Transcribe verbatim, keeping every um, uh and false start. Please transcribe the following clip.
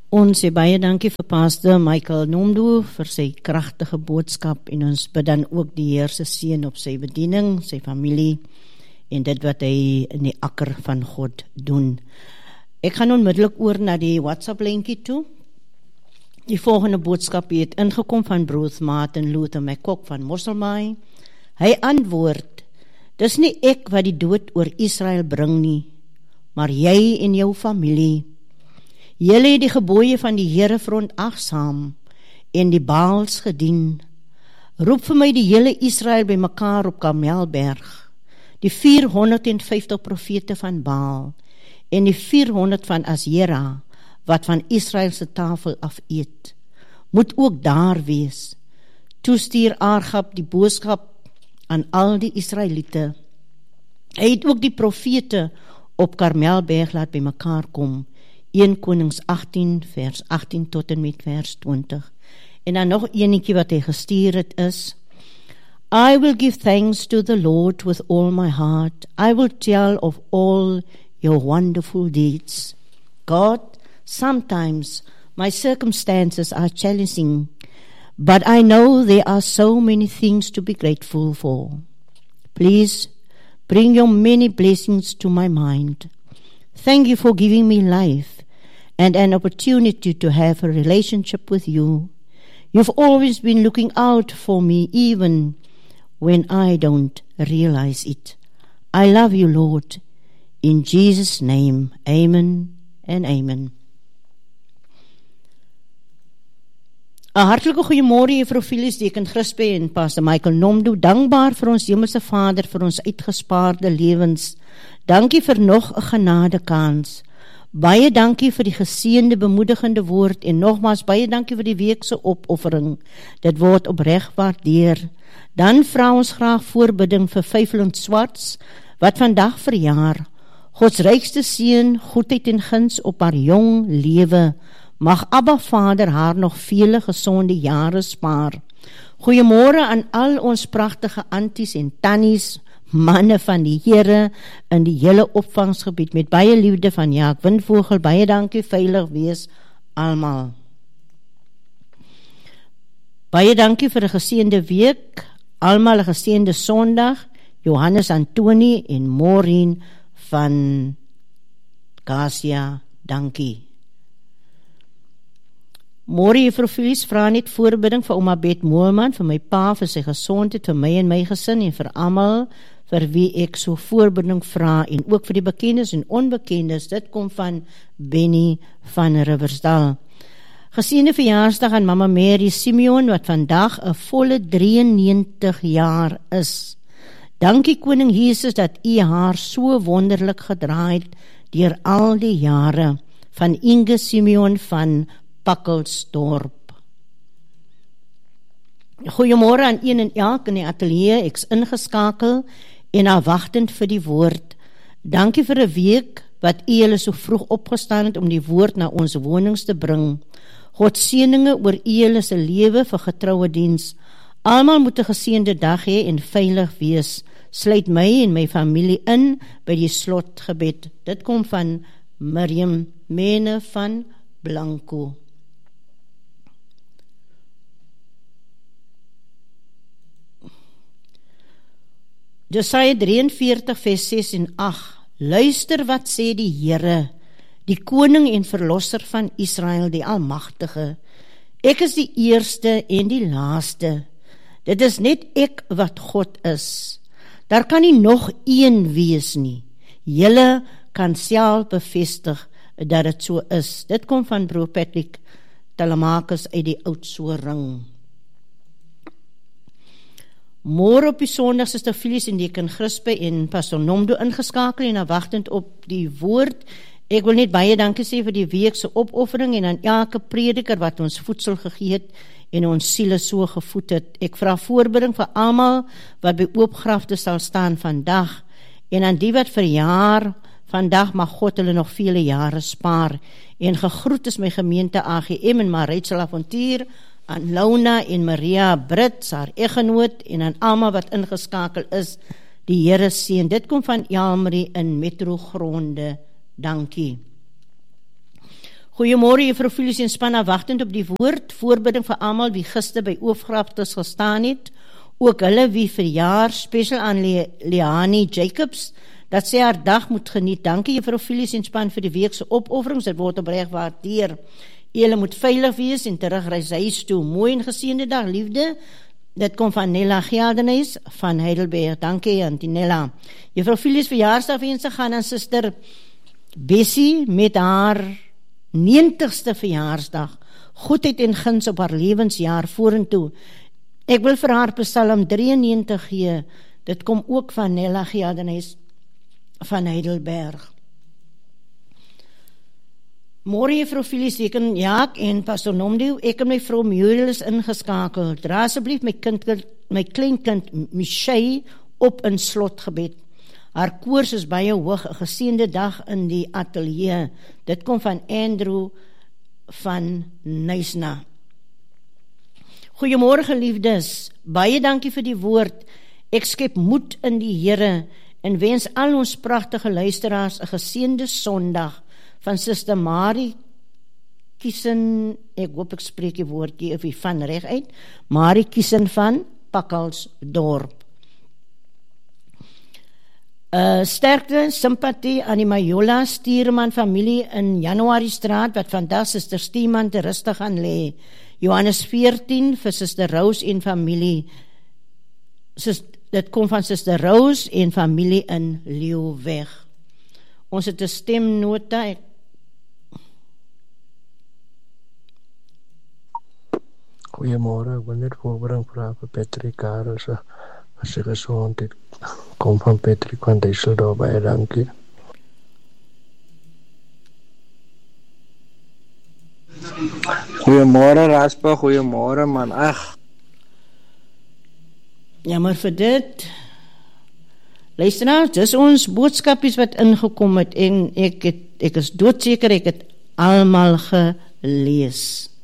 Ons sê baie dankie vir Pastor Michael Nomdo vir sy kragtige boodskap en ons bid dan ook die Heer se seën op sy bediening, sy familie en dit wat hy in die akker van God doen. Ek gaan onmiddellik oor na die WhatsApp linkie toe. Die volgende boodskap het ingekom van Bruce Martin Luther McCock van Mosselbaai. Hy antwoord: dis nie ek wat die dood oor Israel bring nie, maar jy en jou familie. Julle het die gebooie van die Here verontagsaam en die Baals gedien. Roep vir my die hele Israel by mekaar op Karmelberg, die vierhonderdvyftig profete van Baal en die vierhonderd van Asjera, wat van Israel se tafel af eet, moet ook daar wees. Toe stuur Agab die boodskap aan al die Israeliete. Hy het ook die profete op Karmelberg laat by mekaar kom. Eerste Konings agttien vers agttien tot en met vers twintig. En dan nog enetjie wat hy gestuur het is: I will give thanks to the Lord with all my heart. I will tell of all your wonderful deeds. God, sometimes my circumstances are challenging, but I know there are so many things to be grateful for. Please bring your many blessings to my mind. Thank you for giving me life and an opportunity to have a relationship with you. You've always been looking out for me even when I don't realize it. I love you, Lord. In Jesus' name, amen and amen. Een hartelike goeiemôre, Juffrou Phyllis, Deken Grispe en Pastor Michael Nomdo. Dankbaar vir ons Hemelse Vader vir ons uitgespaarde lewens. Dankie vir nog 'n genadekans. Baie dankie vir die geseënde bemoedigende woord en nogmaals baie dankie vir die week se opoffering. Dit word opreg waardeer. Dan vra ons graag voorbidding vir Vyfland Swarts wat vandag verjaar. Gods rykste seën, goedheid en guns op haar jong lewe. Mag Abba Vader haar nog vele gesonde jare spaar. Goeiemôre aan al ons pragtige anties en tannies, manne van die Here in die hele opvangsgebied, met baie liefde van Jaak Windvogel. Baie dankie, veilig wees almal. Baie dankie vir 'n geseënde week, almal 'n geseënde Sondag. Johannes Antoni en Maureen van Gasia, dankie. Môre Juffrou Phyllis vra net voorbidding vir ouma Bet Moelman, vir my pa, vir sy gesondheid, vir my en my gesin en vir almal vir wie ek so voorbidding vra en ook vir die bekendes en onbekendes. Dit kom van Benny van Riversdal. Geseënde verjaarsdag aan Mama Mary Simeon wat vandag 'n volle drieënnewentig jaar is. Dankie Koning Jesus dat U haar so wonderlik gedra het deur al die jare. Van Inge Simeon van Pakkelsdorp. Goeiemôre aan een en elk in die ateljee. Ek's ingeskakel en afwagtend vir die woord. Dankie vir 'n week wat U julle so vroeg opgestaan het om die woord na ons wonings te bring. God seëninge oor U julle se lewe vir getroue diens. Almal moet 'n geseënde dag hê en veilig wees. Sluit my en my familie in by die slotgebed. Dit kom van Miriam Mene van Blanco. Jesaja drieënveertig vers ses en agt. Luister wat sê die Here, die koning en verlosser van Israel, die Almagtige. Ek is die eerste en die laaste. Dit is net ek wat God is. Daar kan nie nog een wees nie. Julle kan self bevestig dat dit so is. Dit kom van broer Patrick Telemakus uit die Oudtshoorn. Môre op die Sondag Suster Phyllis en Deken Grispe en Pastor Nomdo ingeskakel en afwagtend op die woord. Ek wil net baie dankie sê vir die week se opoffering en aan elke prediker wat ons voedsel gegee het en ons siele so gevoed het. Ek vra voorbidding vir almal wat by oopgrafte sal staan vandag en aan die wat verjaar vandag, mag God hulle nog vele jare spaar. En gegroet is my gemeente A G M en Marietsel Avontuur, aan Launa en Maria Brits, haar eggenoot, en aan almal wat ingeskakel is, die Here seën. Dit kom van Elmarie in Metro Gronde. Dankie. Goeiemôre juffrou Filies en span, wagtend op die woord, voorbidding vir almal wie gister by oofgraftes gestaan het, ook hulle wie verjaar, special aan Le Leani Jacobs, dat sy haar dag moet geniet. Dankie juffrou Filies en span vir die weekse opofferings, dit word opreg waardeer. Julle moet veilig wees en terugreis huis toe. Mooi en geseënde dag, liefde. Dit kom van Nella Geldenhuis van Heidelberg. Dankie Antinella. Juffrou Filies verjaarsdag wense gaan aan suster Bessie met haar negentigste verjaarsdag. Goedheid en guns op haar lewensjaar vorentoe. Ek wil vir haar Psalm drieënnegentig gee. Dit kom ook van Nella Geldenhuis van Heidelberg. Môre juffrou Filies, ek en Jaak en Pastor Nomdu, ek en my vrou Muriel is ingeskakel. Dra asseblief my kind, my kleinkind Michelle op in slotgebed. Haar koors is baie hoog, 'n geseënde dag in die ateljee. Dit kom van Andrew van Nysna. Goeiemôre geliefdes, baie dankie vir die woord. Ek skep moed in die Here en wens al ons pragtige luisteraars 'n geseënde Sondag. Van Suster Marie Kiesen, ek hoop ek spreek die woordjie of die van reg uit, Marie Kiesen van Pakkalsdorp. Uh, sterkte, sympathie aan die Majola Stuurman familie in Januarie straat, wat vandag Suster Stuurman te rustig gaan lê. Johannes veertien vir Suster Rose en familie. Sus, dit kom van Suster Rose en familie in Leeuweg. Ons het 'n stemnota. Ek Goeiemôre, ek wil net voorbring vir Patrick Karel se as sy gesondheid kom van Patrick van Dijsseldorp, baie dankie. Goeiemôre Raspa, goeiemôre man, ag. Jammer vir dit. Luister nou, dis ons boodskapies wat ingekom het en ek, het, ek is doodseker ek het almal gelees.